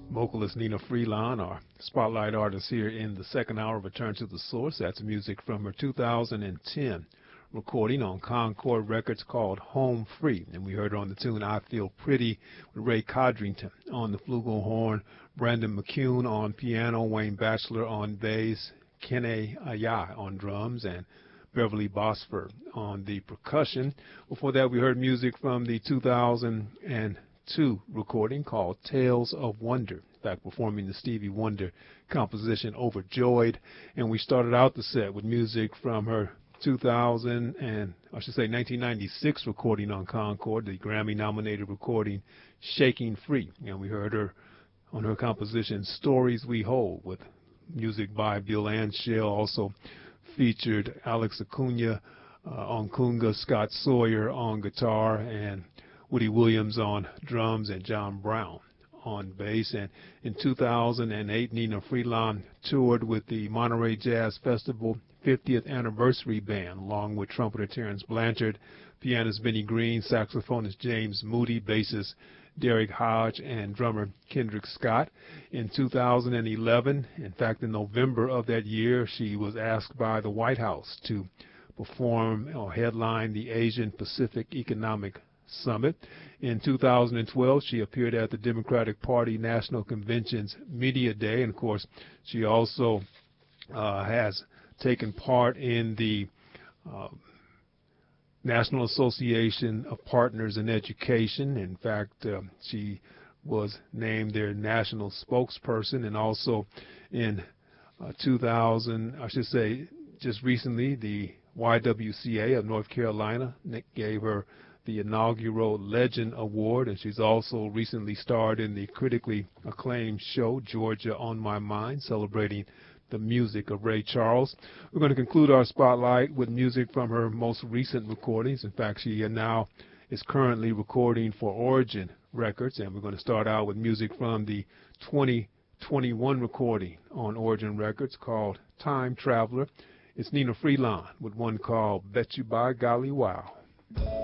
Vocalist Nina Freelon, our spotlight artist here in the second hour of Return to the Source. That's music from her 2010 recording on Concord Records called Home Free. And we heard her on the tune I Feel Pretty with Ray Codrington on the flugelhorn, Brandon McCune on piano, Wayne Batchelor on bass, Kene Ayai on drums, and Beverly Bosford on the percussion. Before that, we heard music from the 2002 recording called Tales of Wonder, in fact, performing the Stevie Wonder composition Overjoyed. And we started out the set with music from her 1996 recording on Concord, the Grammy-nominated recording Shaking Free. And we heard her on her composition Stories We Hold with music by Bill Anshell, also featured Alex Acuna on conga, Scott Sawyer on guitar, and Woody Williams on drums, and John Brown on bass. And in 2008, Nina Freelon toured with the Monterey Jazz Festival 50th Anniversary Band, along with trumpeter Terrence Blanchard, pianist Benny Green, saxophonist James Moody, bassist Derek Hodge, and drummer Kendrick Scott. In 2011, in fact, in November of that year, she was asked by the White House to perform or headline the Asian Pacific Economic Summit. In 2012, she appeared at the Democratic Party National Convention's Media Day, and of course, she also has taken part in the National Association of Partners in Education. In fact, she was named their national spokesperson, and also in just recently, the YWCA of North Carolina gave her the inaugural Legend Award, and she's also recently starred in the critically acclaimed show Georgia on My Mind, celebrating the music of Ray Charles. We're going to conclude our spotlight with music from her most recent recordings. In fact, she now is currently recording for Origin Records, and we're going to start out with music from the 2021 recording on Origin Records called Time Traveler. It's Nina Freelon with one called Bet You By Golly Wow.